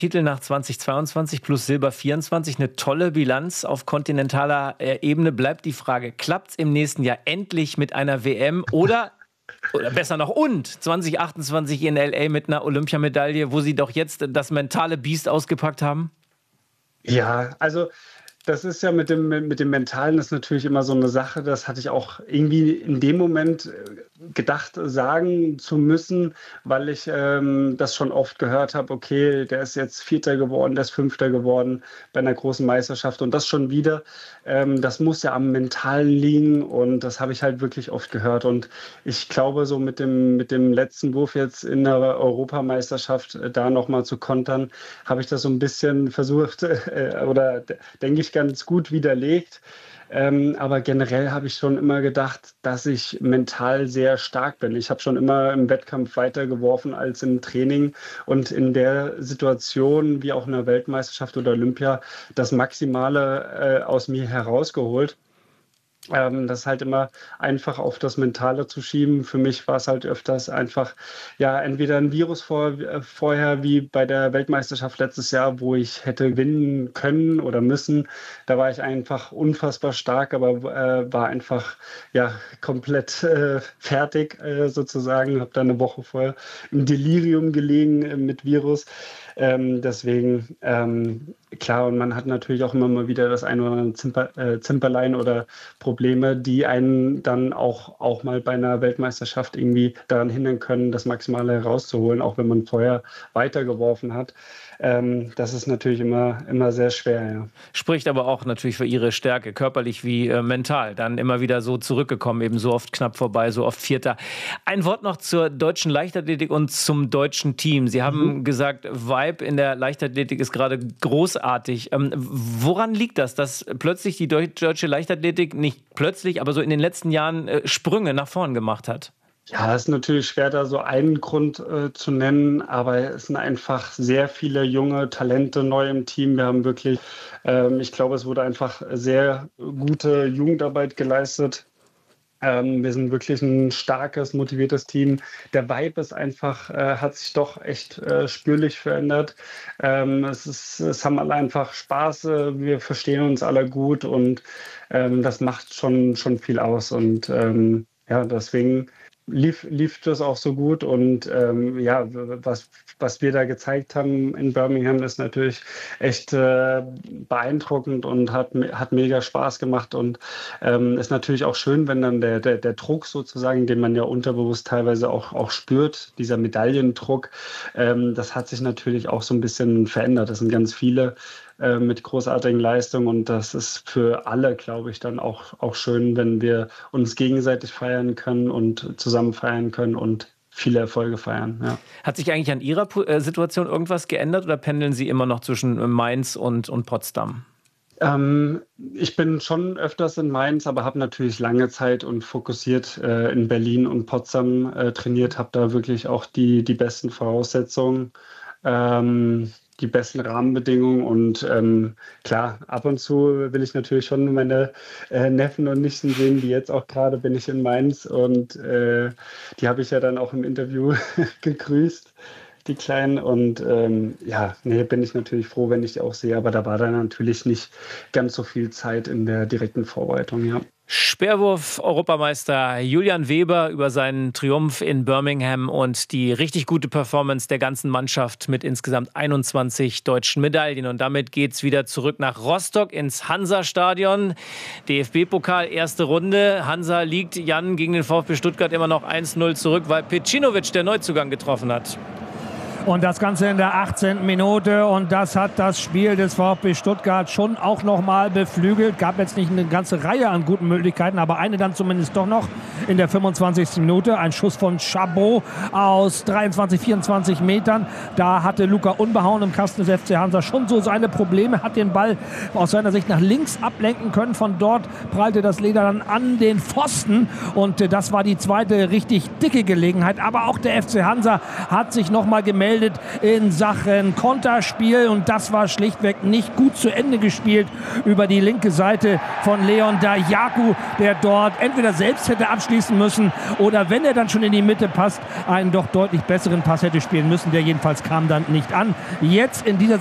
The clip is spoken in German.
Titel nach 2022 plus Silber 24, eine tolle Bilanz auf kontinentaler Ebene. Bleibt die Frage, klappt es im nächsten Jahr endlich mit einer WM oder besser noch, und 2028 in L.A. mit einer Olympiamedaille, wo Sie doch jetzt das mentale Biest ausgepackt haben? Ja, also das ist ja mit dem Mentalen, das ist natürlich immer so eine Sache, das hatte ich auch irgendwie in dem Moment gedacht, sagen zu müssen, weil ich das schon oft gehört habe, okay, der ist jetzt Vierter geworden, der ist Fünfter geworden bei einer großen Meisterschaft und das schon wieder. Das muss ja am Mentalen liegen und das habe ich halt wirklich oft gehört. Und ich glaube, so mit dem letzten Wurf jetzt in der Europameisterschaft da nochmal zu kontern, habe ich das so ein bisschen versucht oder denke ich ganz gut widerlegt. Aber generell habe ich schon immer gedacht, dass ich mental sehr stark bin. Ich habe schon immer im Wettkampf weiter geworfen als im Training und in der Situation, wie auch in der Weltmeisterschaft oder Olympia, das Maximale aus mir herausgeholt. Das ist halt immer einfach auf das Mentale zu schieben. Für mich war es halt öfters einfach, ja, entweder ein Virus vorher wie bei der Weltmeisterschaft letztes Jahr, wo ich hätte gewinnen können oder müssen. Da war ich einfach unfassbar stark, aber war einfach ja komplett fertig sozusagen. Habe da eine Woche vorher im Delirium gelegen mit Virus. Deswegen, klar, und man hat natürlich auch immer mal wieder das ein oder andere Zimperlein oder Probleme, die einen dann auch mal bei einer Weltmeisterschaft irgendwie daran hindern können, das Maximale herauszuholen, auch wenn man vorher weitergeworfen hat. Das ist natürlich immer sehr schwer, ja. Spricht aber auch natürlich für Ihre Stärke, körperlich wie mental. Dann immer wieder so zurückgekommen, eben so oft knapp vorbei, so oft Vierter. Ein Wort noch zur deutschen Leichtathletik und zum deutschen Team. Sie haben gesagt, Vibe in der Leichtathletik ist gerade großartig. Woran liegt das, dass plötzlich die deutsche Leichtathletik, nicht plötzlich, aber so in den letzten Jahren Sprünge nach vorn gemacht hat? Ja, es ist natürlich schwer, da so einen Grund zu nennen, aber es sind einfach sehr viele junge Talente neu im Team. Wir haben wirklich, ich glaube, es wurde einfach sehr gute Jugendarbeit geleistet. Wir sind wirklich ein starkes, motiviertes Team. Der Vibe ist einfach, hat sich doch echt spürlich verändert. Es haben alle einfach Spaß, wir verstehen uns alle gut und das macht schon viel aus. Und ja, deswegen lief das auch so gut und ja, was wir da gezeigt haben in Birmingham ist natürlich echt beeindruckend und hat mega Spaß gemacht und ist natürlich auch schön, wenn dann der Druck sozusagen, den man ja unterbewusst teilweise auch spürt, dieser Medaillendruck, das hat sich natürlich auch so ein bisschen verändert. Das sind ganz viele mit großartigen Leistungen und das ist für alle, glaube ich, dann auch schön, wenn wir uns gegenseitig feiern können und zusammen feiern können und viele Erfolge feiern. Ja. Hat sich eigentlich an Ihrer Situation irgendwas geändert oder pendeln Sie immer noch zwischen Mainz und Potsdam? Ich bin schon öfters in Mainz, aber habe natürlich lange Zeit und fokussiert in Berlin und Potsdam trainiert, habe da wirklich auch die besten Voraussetzungen. Die besten Rahmenbedingungen und klar, ab und zu will ich natürlich schon meine Neffen und Nichten sehen, wie jetzt auch gerade bin ich in Mainz und die habe ich ja dann auch im Interview gegrüßt, die Kleinen und ja, nee, bin ich natürlich froh, wenn ich die auch sehe, aber da war dann natürlich nicht ganz so viel Zeit in der direkten Vorbereitung, ja. Speerwurf-Europameister Julian Weber über seinen Triumph in Birmingham und die richtig gute Performance der ganzen Mannschaft mit insgesamt 21 deutschen Medaillen. Und damit geht's wieder zurück nach Rostock ins Hansa-Stadion. DFB-Pokal, erste Runde. Hansa liegt, Jan, gegen den VfB Stuttgart immer noch 1-0 zurück, weil Pecinovic der Neuzugang getroffen hat. Und das Ganze in der 18. Minute. Und das hat das Spiel des VfB Stuttgart schon auch noch mal beflügelt. Gab jetzt nicht eine ganze Reihe an guten Möglichkeiten, aber eine dann zumindest doch noch in der 25. Minute. Ein Schuss von Chabot aus 23, 24 Metern. Da hatte Luca Unbehauen im Kasten des FC Hansa schon so seine Probleme. Hat den Ball aus seiner Sicht nach links ablenken können. Von dort prallte das Leder dann an den Pfosten. Und das war die zweite richtig dicke Gelegenheit. Aber auch der FC Hansa hat sich noch mal gemeldet in Sachen Konterspiel und das war schlichtweg nicht gut zu Ende gespielt über die linke Seite von Leon Dajaku, der dort entweder selbst hätte abschließen schießen müssen oder wenn er dann schon in die Mitte passt, einen doch deutlich besseren Pass hätte spielen müssen. Der jedenfalls kam dann nicht an. Jetzt in dieser